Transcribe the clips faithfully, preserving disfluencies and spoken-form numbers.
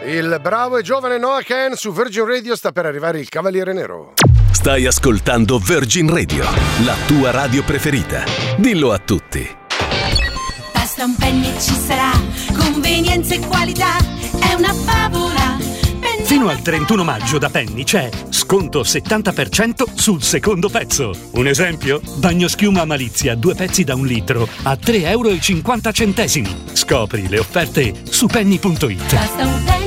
Il bravo e giovane Noah Ken su Virgin Radio, sta per arrivare il Cavaliere Nero. Stai ascoltando Virgin Radio, la tua radio preferita. Dillo a tutti. Basta un penny e ci sarà convenienza e qualità, è una favola. Penny. Fino al trentuno maggio da Penny c'è sconto settanta per cento sul secondo pezzo. Un esempio? Bagnoschiuma Malizia, due pezzi da un litro a tre euro e cinquanta centesimi. Scopri le offerte su penny punto it. Basta un penny.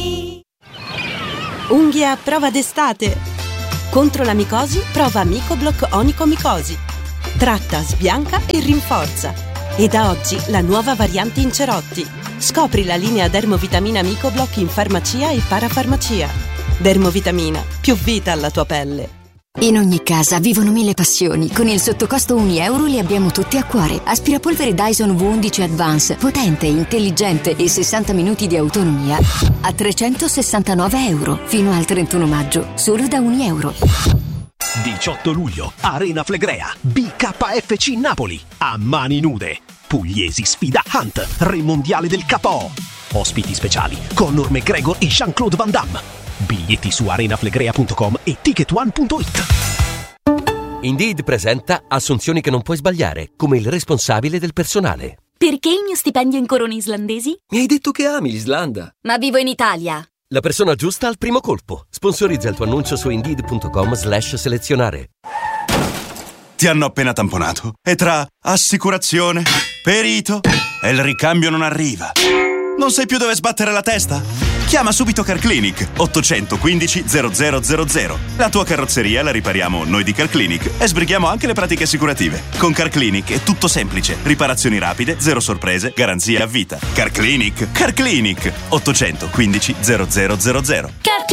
Unghie a prova d'estate. Contro la micosi, prova Micoblock Onicomicosi. Tratta, sbianca e rinforza. E da oggi la nuova variante in cerotti. Scopri la linea Dermovitamina Micoblock in farmacia e parafarmacia. Dermovitamina, più vita alla tua pelle. In ogni casa vivono mille passioni. Con il sottocosto un euro li abbiamo tutti a cuore. Aspirapolvere Dyson V undici Advance, potente, intelligente e sessanta minuti di autonomia a trecentosessantanove euro. Fino al trentuno maggio, solo da un euro. diciotto luglio, Arena Flegrea, B K F C Napoli, a mani nude. Pugliesi sfida Hunt, re mondiale del K O. Ospiti speciali, Conor McGregor e Jean-Claude Van Damme. Biglietti su arenaflegrea punto com e ticket one punto it. Indeed presenta assunzioni che non puoi sbagliare, come il responsabile del personale. Perché il mio stipendio in corone islandesi? Mi hai detto che ami l'Islanda. Ma vivo in Italia. La persona giusta al primo colpo. Sponsorizza il tuo annuncio su indeed punto com slash selezionare. Ti hanno appena tamponato e tra assicurazione, perito e il ricambio non arriva. Non sai più dove sbattere la testa? Chiama subito Carclinic ottocentoquindici zero zero zero zero. La tua carrozzeria la ripariamo noi di Carclinic e sbrighiamo anche le pratiche assicurative. Con Carclinic è tutto semplice. Riparazioni rapide, zero sorprese, garanzia a vita. Carclinic, Carclinic ottocentoquindici zero zero zero zero.